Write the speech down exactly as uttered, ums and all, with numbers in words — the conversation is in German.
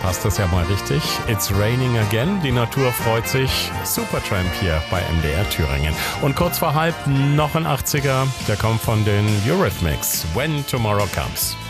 passt das ja mal richtig. It's raining again. Die Natur freut sich. Supertramp hier bei M D R Thüringen. Und kurz vor halb noch ein achtziger. Der kommt von den Eurythmics. When Tomorrow Comes.